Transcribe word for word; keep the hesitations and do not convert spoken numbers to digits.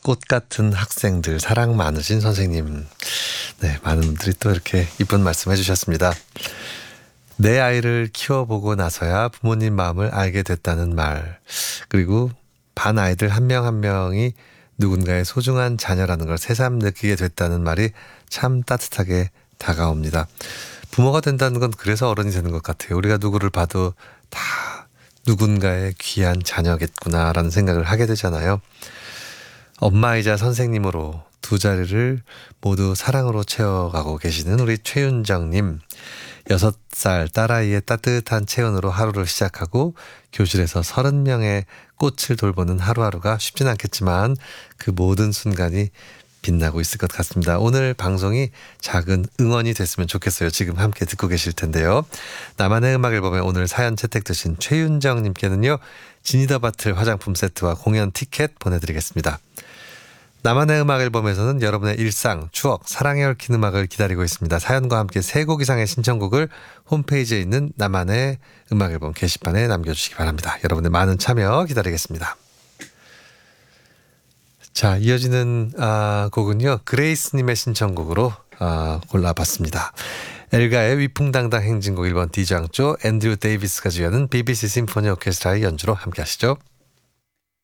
꽃 같은 학생들, 사랑 많으신 선생님. 네, 많은 분들이 또 이렇게 이쁜 말씀 해주셨습니다. 내 아이를 키워보고 나서야 부모님 마음을 알게 됐다는 말. 그리고 반 아이들 한 명 한 명이 누군가의 소중한 자녀라는 걸 새삼 느끼게 됐다는 말이 참 따뜻하게 다가옵니다. 부모가 된다는 건 그래서 어른이 되는 것 같아요. 우리가 누구를 봐도 다 누군가의 귀한 자녀겠구나라는 생각을 하게 되잖아요. 엄마이자 선생님으로 두 자리를 모두 사랑으로 채워가고 계시는 우리 최윤정님. 여섯 살 딸아이의 따뜻한 체온으로 하루를 시작하고 교실에서 서른 명의 꽃을 돌보는 하루하루가 쉽진 않겠지만 그 모든 순간이 빛나고 있을 것 같습니다. 오늘 방송이 작은 응원이 됐으면 좋겠어요. 지금 함께 듣고 계실 텐데요. 나만의 음악 앨범에 오늘 사연 채택되신 최윤정님께는요. 지니더바틀 화장품 세트와 공연 티켓 보내드리겠습니다. 나만의 음악 앨범에서는 여러분의 일상, 추억, 사랑에 얽힌 음악을 기다리고 있습니다. 사연과 함께 세 곡 이상의 신청곡을 홈페이지에 있는 나만의 음악 앨범 게시판에 남겨주시기 바랍니다. 여러분의 많은 참여 기다리겠습니다. 자, 이어지는 아, 곡은요. 그레이스님의 신청곡으로 아, 골라봤습니다. 엘가의 위풍당당 행진곡 일 번 D장조 앤드류 데이비스가 주연은 비비씨 심포니 오케스트라의 연주로 함께 하시죠.